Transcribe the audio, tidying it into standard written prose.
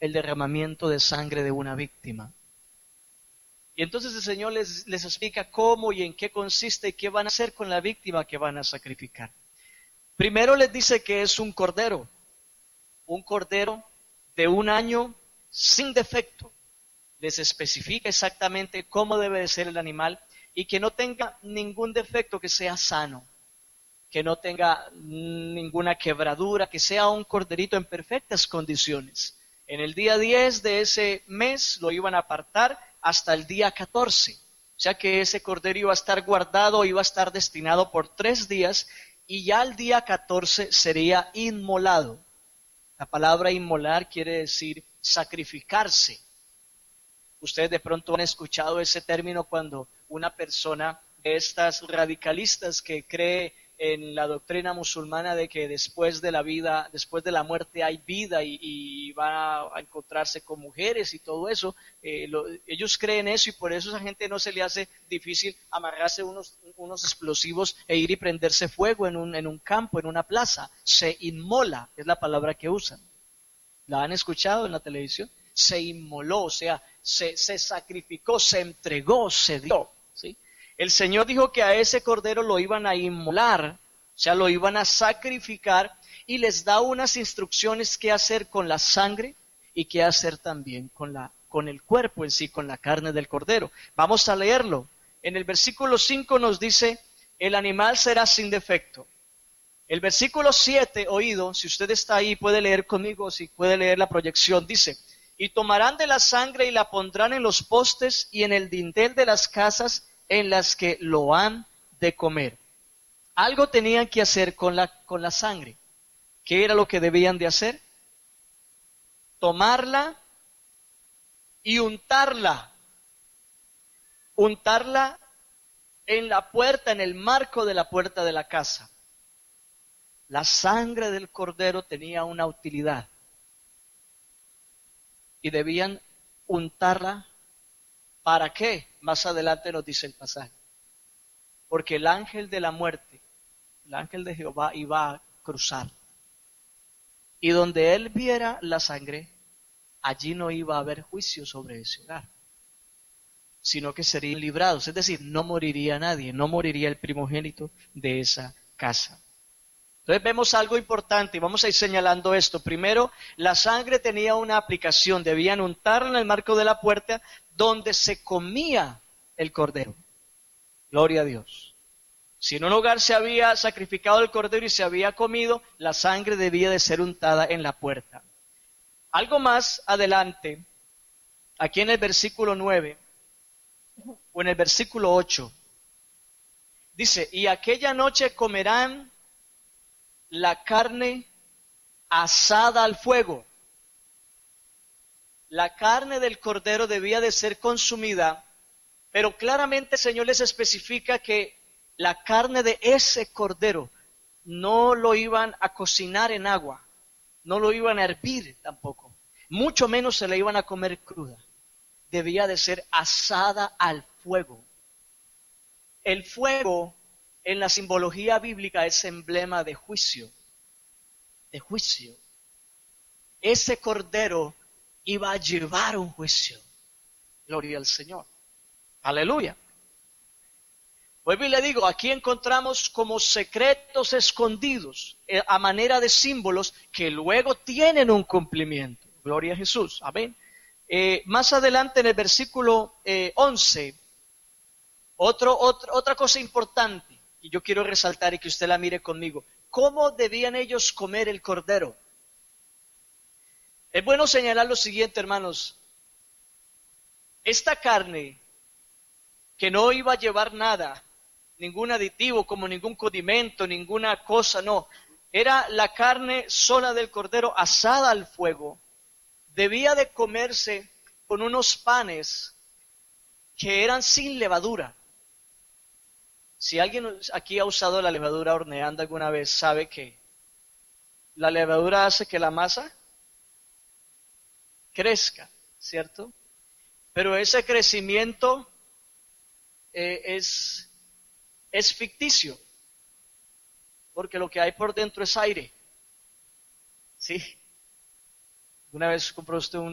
el derramamiento de sangre de una víctima. Y entonces el Señor les explica cómo y en qué consiste y qué van a hacer con la víctima que van a sacrificar. Primero les dice que es un cordero de 1 año sin defecto. Les especifica exactamente cómo debe de ser el animal y que no tenga ningún defecto, que sea sano, que no tenga ninguna quebradura, que sea un corderito en perfectas condiciones. En el día 10 de ese mes lo iban a apartar hasta el día 14. O sea que ese cordero iba a estar guardado, iba a estar destinado por 3 días y ya el día 14 sería inmolado. La palabra inmolar quiere decir sacrificarse. Ustedes de pronto han escuchado ese término cuando una persona de estas radicalistas que cree en la doctrina musulmana de que después de la vida, después de la muerte hay vida y va a encontrarse con mujeres y todo eso, ellos creen eso y por eso a esa gente no se le hace difícil amarrarse unos explosivos e ir y prenderse fuego en un campo, en una plaza. Se inmola, es la palabra que usan. ¿La han escuchado en la televisión? Se inmoló, o sea, se sacrificó, se entregó, se dio, ¿sí? El Señor dijo que a ese cordero lo iban a inmolar, o sea, lo iban a sacrificar y les da unas instrucciones qué hacer con la sangre y qué hacer también con el cuerpo en sí, con la carne del cordero. Vamos a leerlo. En el versículo 5 nos dice, el animal será sin defecto. El versículo 7, oído, si usted está ahí puede leer conmigo, si puede leer la proyección, dice, y tomarán de la sangre y la pondrán en los postes y en el dintel de las casas en las que lo han de comer. Algo tenían que hacer con la sangre. ¿Qué era lo que debían de hacer? Tomarla y untarla. Untarla en la puerta, en el marco de la puerta de la casa. La sangre del cordero tenía una utilidad. Y debían untarla. ¿Para qué? Más adelante nos dice el pasaje. Porque el ángel de la muerte, el ángel de Jehová iba a cruzar. Y donde él viera la sangre, allí no iba a haber juicio sobre ese hogar, sino que serían librados. Es decir, no moriría nadie, no moriría el primogénito de esa casa. Entonces vemos algo importante y vamos a ir señalando esto. Primero, la sangre tenía una aplicación, debían untarla en el marco de la puerta donde se comía el cordero. Gloria a Dios. Si en un hogar se había sacrificado el cordero y se había comido, la sangre debía de ser untada en la puerta. Algo más adelante, aquí en el versículo 9 o en el versículo 8, dice, y aquella noche comerán la carne asada al fuego. La carne del cordero debía de ser consumida, pero claramente el Señor les especifica que la carne de ese cordero no lo iban a cocinar en agua, no lo iban a hervir tampoco, mucho menos se la iban a comer cruda. Debía de ser asada al fuego. El fuego en la simbología bíblica es emblema de juicio, de juicio. Ese cordero iba a llevar un juicio. Gloria al Señor. Aleluya. Vuelvo y le digo, aquí encontramos como secretos escondidos a manera de símbolos que luego tienen un cumplimiento. Gloria a Jesús. Amén. Más adelante en el versículo 11, otra cosa importante, y yo quiero resaltar y que usted la mire conmigo. ¿Cómo debían ellos comer el cordero? Es bueno señalar lo siguiente, hermanos. Esta carne, que no iba a llevar nada, ningún aditivo, como ningún condimento, ninguna cosa, no. Era la carne sola del cordero asada al fuego. Debía de comerse con unos panes que eran sin levadura. Si alguien aquí ha usado la levadura horneando alguna vez, sabe que la levadura hace que la masa crezca, ¿cierto? Pero ese crecimiento es ficticio, porque lo que hay por dentro es aire. ¿Sí? Una vez compró usted un